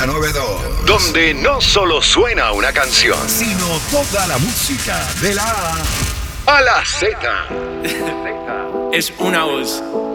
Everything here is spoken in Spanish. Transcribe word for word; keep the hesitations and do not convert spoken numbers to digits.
noventa y nueve punto dos. Donde no solo suena una canción, sino toda la música de la A a la Z. Es una voz.